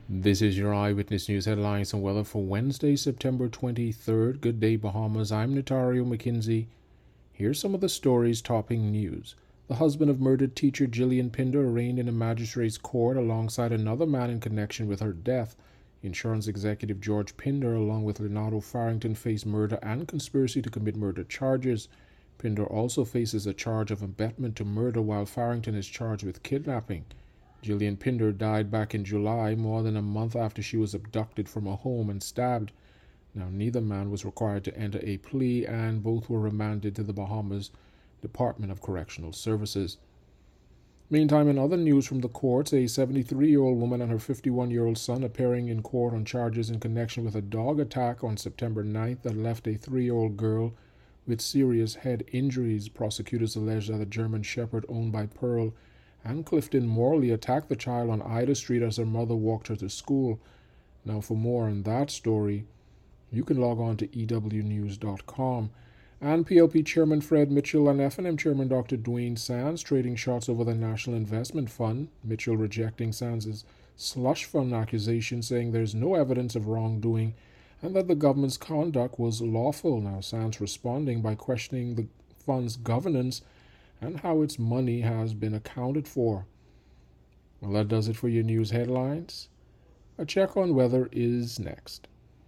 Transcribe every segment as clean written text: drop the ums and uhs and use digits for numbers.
This is your Eyewitness News headlines and weather for Wednesday, September 23rd. Good day, Bahamas. I'm Notario McKenzie. Here's some of the stories topping news. The husband of murdered teacher Gillian Pinder arraigned in a magistrate's court alongside another man in connection with her death. Insurance executive George Pinder, along with Leonardo Farrington, face murder and conspiracy to commit murder charges. Pinder also faces a charge of abetment to murder, while Farrington is charged with kidnapping. Gillian Pinder died back in July, more than a month after she was abducted from a home and stabbed. Now, neither man was required to enter a plea, and both were remanded to the Bahamas Department of Correctional Services. Meantime, in other news from the courts, a 73-year-old woman and her 51-year-old son appearing in court on charges in connection with a dog attack on September 9th that left a 3-year-old girl with serious head injuries. Prosecutors allege that a German Shepherd owned by Pearl and Clifton Morley attacked the child on Ida Street as her mother walked her to school. Now, for more on that story, you can log on to ewnews.com. And PLP Chairman Fred Mitchell and F&M Chairman Dr. Dwayne Sands trading shots over the National Investment Fund. Mitchell rejecting Sands' slush fund accusation, saying there's no evidence of wrongdoing and that the government's conduct was lawful. Now, Sands responding by questioning the fund's governance and how its money has been accounted for. Well, that does it for your news headlines. A check on weather is next.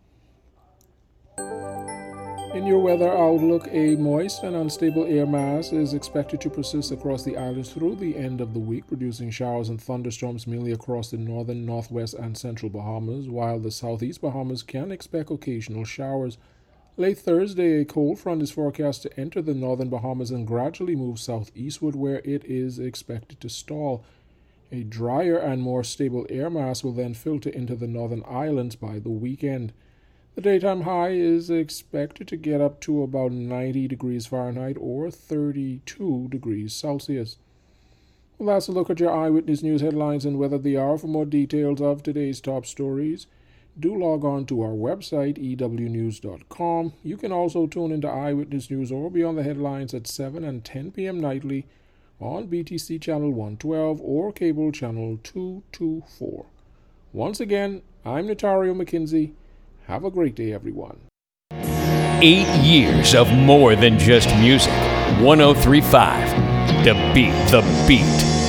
In your weather outlook, a moist and unstable air mass is expected to persist across the islands through the end of the week, producing showers and thunderstorms mainly across the northern, northwest, and central Bahamas, while the southeast Bahamas can expect occasional showers. Late Thursday, a cold front is forecast to enter the northern Bahamas and gradually move southeastward, where it is expected to stall. A drier and more stable air mass will then filter into the northern islands by the weekend. The daytime high is expected to get up to about 90 degrees Fahrenheit or 32 degrees Celsius. Well, that's a look at your Eyewitness News headlines and weather the hour. For more details of today's top stories, do log on to our website, ewnews.com. You can also tune into Eyewitness News or Beyond the Headlines at 7 and 10 p.m. nightly on BTC Channel 112 or Cable Channel 224. Once again, I'm Notario McKenzie. Have a great day, everyone. 8 years of more than just music. 103.5 To Beat the Beat.